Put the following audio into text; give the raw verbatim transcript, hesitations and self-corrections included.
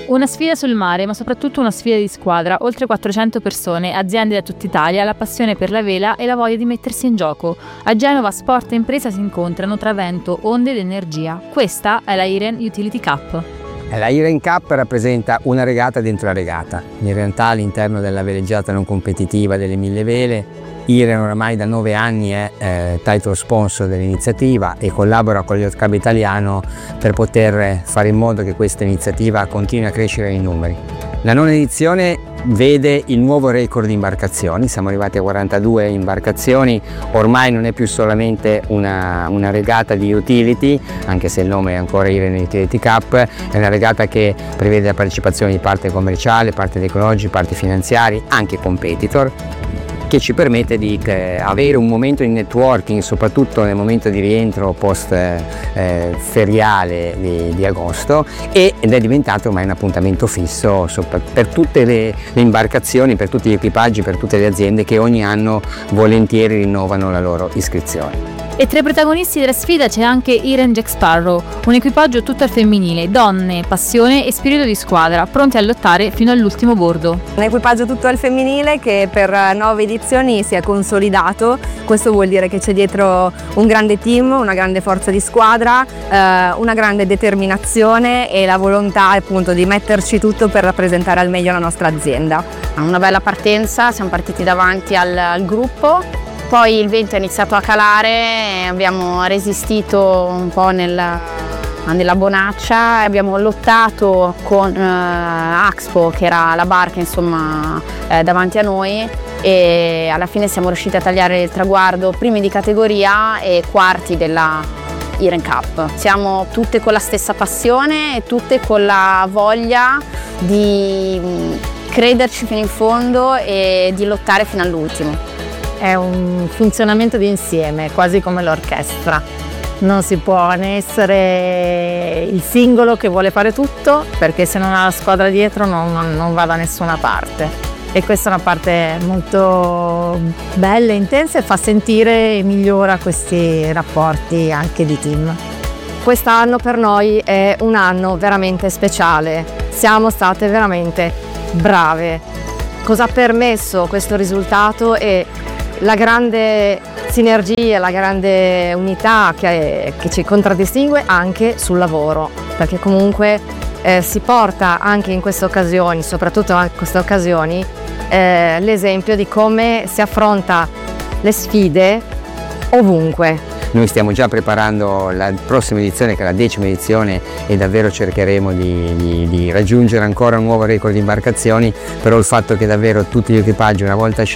Una sfida sul mare, ma soprattutto una sfida di squadra. Oltre quattrocento persone, aziende da tutta Italia, la passione per la vela e la voglia di mettersi in gioco. A Genova sport e impresa si incontrano tra vento, onde ed energia. Questa è la Iren Utility Cup. La Iren Cup rappresenta una regata dentro la regata. In realtà all'interno della veleggiata non competitiva delle mille vele, Iren oramai da nove anni è eh, title sponsor dell'iniziativa e collabora con l'Yacht Club Italiano per poter fare in modo che questa iniziativa continui a crescere in numeri. La nona edizione vede il nuovo record di imbarcazioni, siamo arrivati a quarantadue imbarcazioni, ormai non è più solamente una, una regata di utility, anche se il nome è ancora Iren Utility Cup, è una regata che prevede la partecipazione di parte commerciale, parte tecnologici, parte finanziari, anche competitor, che ci permette di eh, avere un momento di networking, soprattutto nel momento di rientro post eh, feriale di, di agosto, e, ed è diventato ormai un appuntamento fisso sopra, per tutte le, le imbarcazioni, per tutti gli equipaggi, per tutte le aziende che ogni anno volentieri rinnovano la loro iscrizione. E tra i protagonisti della sfida c'è anche Iren Jack Sparrow, un equipaggio tutto al femminile, donne, passione e spirito di squadra, pronti a lottare fino all'ultimo bordo. Un equipaggio tutto al femminile che per nove edizioni si è consolidato. Questo vuol dire che c'è dietro un grande team, una grande forza di squadra, eh, una grande determinazione e la volontà appunto di metterci tutto per rappresentare al meglio la nostra azienda. Una bella partenza, siamo partiti davanti al, al gruppo. Poi il vento è iniziato a calare, abbiamo resistito un po' nella, nella bonaccia, abbiamo lottato con eh, Axpo, che era la barca insomma eh, davanti a noi, e alla fine siamo riusciti a tagliare il traguardo primi di categoria e quarti della Iren Cup. Siamo tutte con la stessa passione e tutte con la voglia di crederci fino in fondo e di lottare fino all'ultimo. È un funzionamento di insieme, quasi come l'orchestra. Non si può né essere il singolo che vuole fare tutto, perché se non ha la squadra dietro non, non va da nessuna parte. E questa è una parte molto bella e intensa e fa sentire e migliora questi rapporti anche di team. Quest'anno per noi è un anno veramente speciale. Siamo state veramente brave. Cosa ha permesso questo risultato è la grande sinergia, la grande unità che, che ci contraddistingue anche sul lavoro, perché comunque eh, si porta anche in queste occasioni, soprattutto in queste occasioni, eh, l'esempio di come si affronta le sfide ovunque. Noi stiamo già preparando la prossima edizione, che è la decima edizione, e davvero cercheremo di, di, di raggiungere ancora un nuovo record di imbarcazioni, però il fatto che davvero tutti gli equipaggi, una volta scelti,